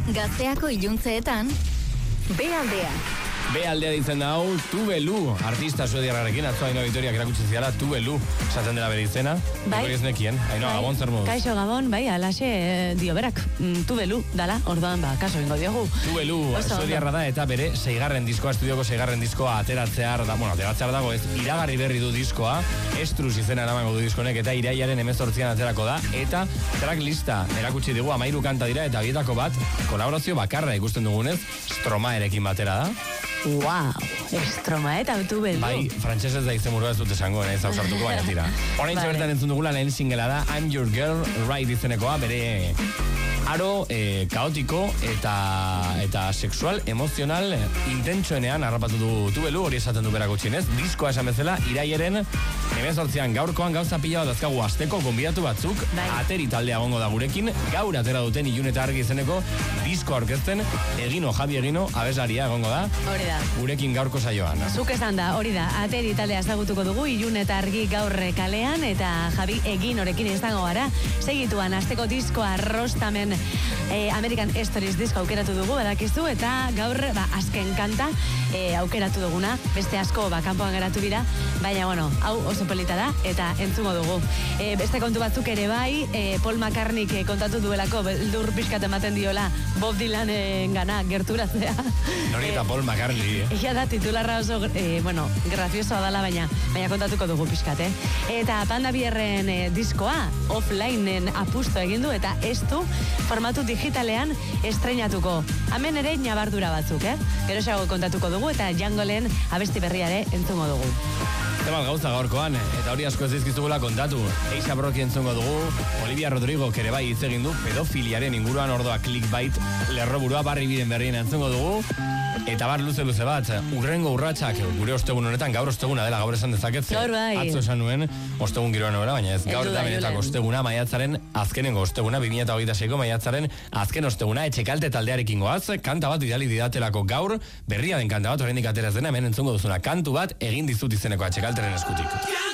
Gazteako iluntzeetan, B-aldea. B-aldea ditzen da hau, Tubelu, artista suediarrarekin, atzo Ainhoa Vitoriak erakutsi ziala, Tubelu, esaten dela bere izena. Bai. Ez nekien, Ainhoa, Gabon zer moduz. Kaixo Gabon, bai, alaxe dio berak, Tubelu, dala, orduan, kaso ingo diogu. Tubelu, suediarra da, eta bere estudioko 6. diskoa ateratzear dago, ez, iragarri berri du diskoa, Estruz izena eramango du diskonek, eta iraiaren 18an aterako da, eta tracklista erakutsi digu 13 kanta dira, eta bietako bat, kolaborazio bakarra ikusten dugunez, Stromaerekin batera da. Wow, Stromae eta Tubelu. Bai, frantsesez da izenburua ez dut esango, ez ausartuko baina tira. Horain txabertan entzun dugula lehen singela da I'm Your Girl, Right izenekoa, bere aro kaotiko eta sexual, emozional, intentsoenean harrapatu du Tubelu, hori esaten du berako txinez, diskoa esan bezala, iraiaren 18an gaurkoan gauza pila bat azkagu asteko gonbidatu batzuk, Ateri taldea gongo da gurekin, gaur atera duten Ilun eta Argi izeneko disko aurkezten, Javi Egino, abeslaria gongo da. Hori da. Gurekin gaurko saioan. Zuk esan da, hori da, Ateri taldea ezagutuko dugu, Ilun eta Argi gaur kalean, eta Javi Eginorekin izango gara, segituan asteko diskoa Rostamen American Stories disko aukeratu dugu, badakizu, eta gaur azken kanta aukeratu duguna, beste asko kanpoan geratu dira, baina hau oso polita da, eta entzungo dugu. Beste kontu batzuk ere bai, Paul McCartneyk kontatu duelako, beldur pixkat ematen diola Bob Dylanen gana gerturatzea. Nori eta Paul McCartney, Ia da, titularra oso, graziosoa dala, baina kontatuko dugu pixkat, Eta Panda Bierren diskoa offlineen apustu egin du, eta ez du formatu digitalean estreinatuko. Hemen ere ñabardura batzuk, Gero xago kontatuko dugu, eta Jangolen abesti berriare entzungo dugu. Zemal gauza gaurkoan, eta hori asko ez dizkizugula kontatu. Eixa Broki entzungo dugu, Olivia Rodrigo kere bai hitz egin du, pedofiliaren inguruan ordoa clickbait lerroburua barri biden berrien entzungo dugu. Eta bar luze bat, urrengo urratsak gure ostegun honetan, gaur osteguna dela, gaur esan dezaket. Gaur bai. Atzo esan nuen, ostegun giroan horrela, baina ez, gaur eta benetako osteguna, maiatzaren azkenengo osteguna, 2026ko maiatzaren azken osteguna, Etxekalte taldearekin goaz, kanta bat idali didatelako gaur, berria den kanta bat, oraindik ateraz dena, hemen entzungo duzuna, kantu bat egin dizut izeneko Etxekalteren eskutik.